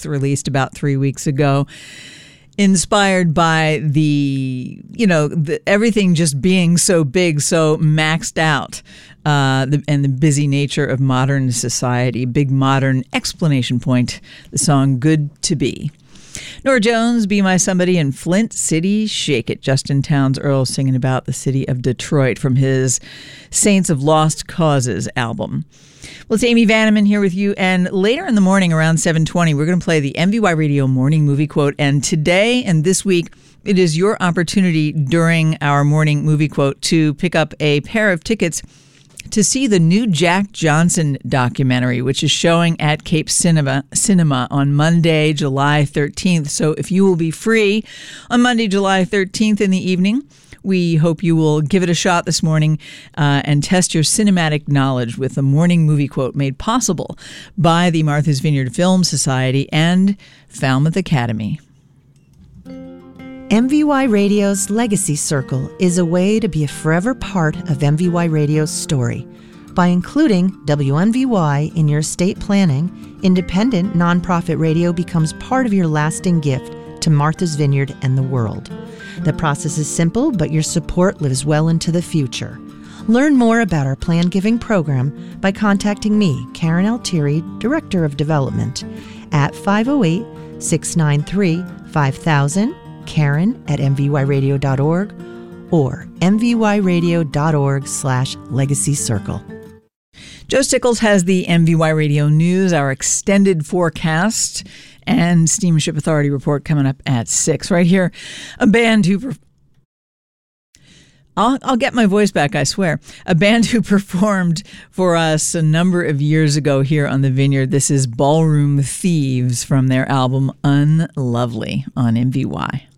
6th, released about 3 weeks ago. Inspired by everything just being so big, so maxed out, and the busy nature of modern society. Big modern exclamation point. The song Good to Be. Norah Jones, Be My Somebody, in Flint City, Shake It. Justin Townes Earle singing about the city of Detroit from his Saints of Lost Causes album. Well, it's Amy Vanneman here with you, and later in the morning around 7:20, we're going to play the MVY Radio Morning Movie Quote, and today and this week, it is your opportunity during our Morning Movie Quote to pick up a pair of tickets to see the new Jack Johnson documentary, which is showing at Cape Cinema on Monday, July 13th. So if you will be free on Monday, July 13th in the evening, we hope you will give it a shot this morning and test your cinematic knowledge with a morning movie quote made possible by the Martha's Vineyard Film Society and Falmouth Academy. MVY Radio's Legacy Circle is a way to be a forever part of MVY Radio's story. By including WMVY in your estate planning, independent nonprofit radio becomes part of your lasting gift to Martha's Vineyard and the world. The process is simple, but your support lives well into the future. Learn more about our plan giving program by contacting me, Karen Altieri, Director of Development, at 508-693-5000, Karen@mvyradio.org, or mvyradio.org/Legacy Circle. Joe Stickles has the MVY Radio News, our extended forecast, and Steamship Authority report coming up at 6. Right here, a band who... I'll get my voice back, I swear. A band who performed for us a number of years ago here on the Vineyard. This is Ballroom Thieves from their album Unlovely on MVY.